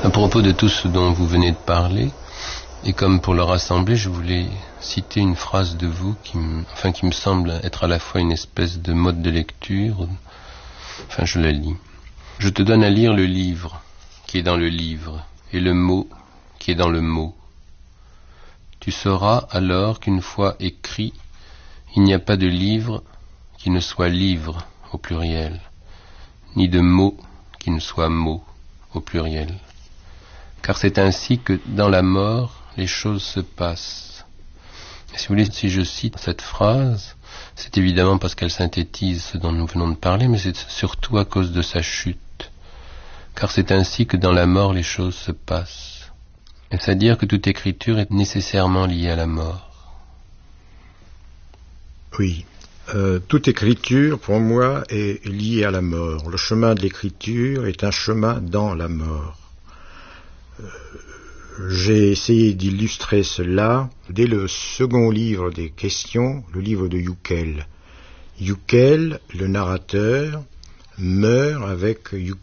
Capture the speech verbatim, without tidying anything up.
À propos de tout ce dont vous venez de parler, et comme pour le rassembler, je voulais citer une phrase de vous qui me, enfin, qui me semble être à la fois une espèce de mode de lecture. Enfin, je la lis. Je te donne à lire le livre qui est dans le livre et le mot qui est dans le mot. Tu sauras alors qu'une fois écrit, il n'y a pas de livre qui ne soit livre au pluriel, ni de mot qui ne soit mot au pluriel. Car c'est ainsi que dans la mort, les choses se passent. Et si vous voulez, si je cite cette phrase, c'est évidemment parce qu'elle synthétise ce dont nous venons de parler, mais c'est surtout à cause de sa chute. Car c'est ainsi que dans la mort, les choses se passent. Et c'est-à-dire que toute écriture est nécessairement liée à la mort. Oui. Euh, toute écriture, pour moi, est liée à la mort. Le chemin de l'écriture est un chemin dans la mort. Euh, j'ai essayé d'illustrer cela dès le second livre des questions, le livre de Yücel. Yücel, le narrateur, meurt avec